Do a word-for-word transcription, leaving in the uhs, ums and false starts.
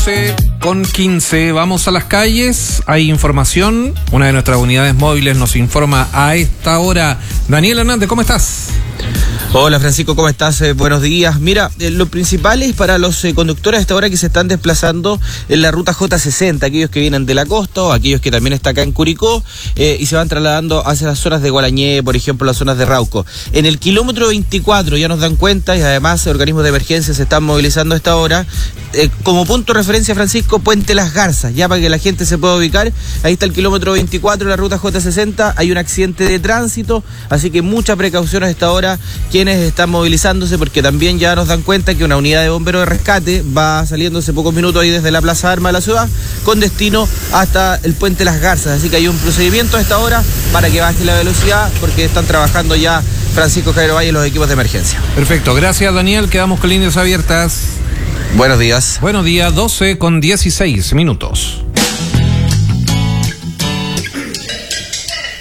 doce con quince, vamos a las calles, hay información, una de nuestras unidades móviles nos informa a esta hora. Daniel Hernández, ¿cómo estás? Hola Francisco, ¿cómo estás? Eh, buenos días. Mira, eh, lo principal es para los eh, conductores a esta hora que se están desplazando en la ruta J sesenta, aquellos que vienen de la costa o aquellos que también están acá en Curicó eh, y se van trasladando hacia las zonas de Gualañé, por ejemplo, las zonas de Rauco. En el kilómetro veinticuatro ya nos dan cuenta y además organismos de emergencia se están movilizando a esta hora. Eh, como punto de referencia, Francisco, Puente Las Garzas, ya para que la gente se pueda ubicar. Ahí está el kilómetro veinticuatro, la ruta J sesenta, hay un accidente de tránsito, así que mucha precaución a esta hora quienes están movilizándose, porque también ya nos dan cuenta que una unidad de bomberos de rescate va saliendo hace pocos minutos ahí desde la Plaza Armas de la ciudad con destino hasta el Puente Las Garzas, así que hay un procedimiento a esta hora para que baje la velocidad porque están trabajando ya Francisco Javier Valle y los equipos de emergencia. Perfecto, gracias Daniel, quedamos con líneas abiertas. Buenos días. Buenos días, doce con dieciséis minutos.